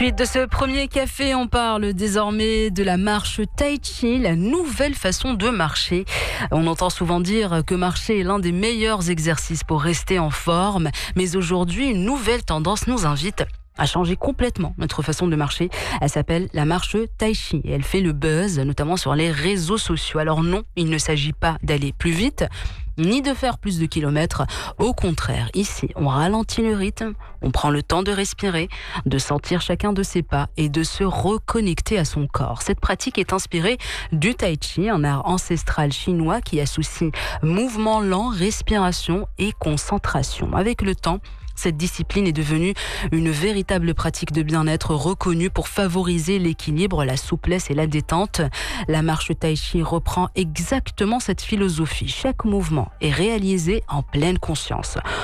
Suite de ce premier café, on parle désormais de la marche Tai Chi, la nouvelle façon de marcher. On entend souvent dire que marcher est l'un des meilleurs exercices pour rester en forme. Mais aujourd'hui, une nouvelle tendance nous invite à changer complètement notre façon de marcher. Elle s'appelle la marche Tai Chi et elle fait le buzz, notamment sur les réseaux sociaux. Alors non, il ne s'agit pas d'aller plus vite, ni de faire plus de kilomètres. Au contraire, ici, on ralentit le rythme, on prend le temps de respirer, de sentir chacun de ses pas et de se reconnecter à son corps. Cette pratique est inspirée du Tai Chi, un art ancestral chinois qui associe mouvement lent, respiration et concentration. Avec le temps, cette discipline est devenue une véritable pratique de bien-être reconnue pour favoriser l'équilibre, la souplesse et la détente. La marche Tai Chi reprend exactement cette philosophie. Chaque mouvement est réalisé en pleine conscience.